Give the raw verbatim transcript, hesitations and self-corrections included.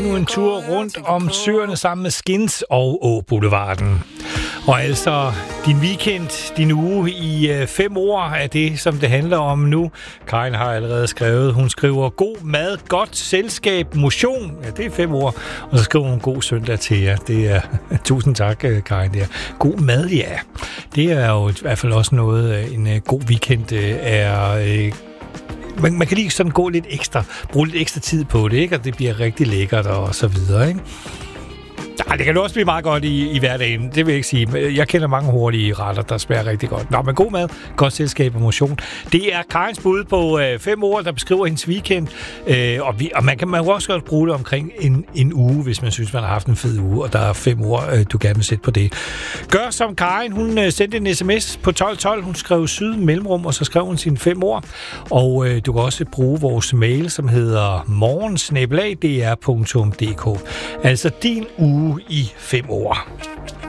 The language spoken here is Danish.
endnu en tur rundt om søerne sammen med Skins og Åboulevarden. Og altså, din weekend, din uge i øh, fem ord er det, som det handler om nu. Karin har allerede skrevet. Hun skriver god mad, godt selskab, motion. Ja, det er fem ord. Og så skriver hun god søndag til jer. Det er, tusind tak, Karin. Der. God mad, ja. Det er jo i hvert fald også noget, en øh, god weekend øh, er... Øh, man, man kan lige sådan gå lidt ekstra, bruge lidt ekstra tid på det, ikke? Og det bliver rigtig lækkert og så videre, ikke? Ja, det kan også blive meget godt i, i hverdagen, det vil jeg ikke sige. Jeg kender mange hurtige retter, der smager rigtig godt. Nå, men god mad, godt selskab og motion. Det er Karins bud på øh, fem ord, der beskriver hendes weekend. Øh, og, vi, og man kan man kan også godt bruge det omkring en, en uge, hvis man synes, man har haft en fed uge, og der er fem ord, øh, du gerne vil sætte på det. Gør som Karin, hun øh, sendte en sms på tolv tolv. Hun skrev syd mellemrum, og så skrev hun sine fem ord. Og øh, du kan også bruge vores mail, som hedder morgen snabel-a d r punktum d k. Altså din uge i fem ord.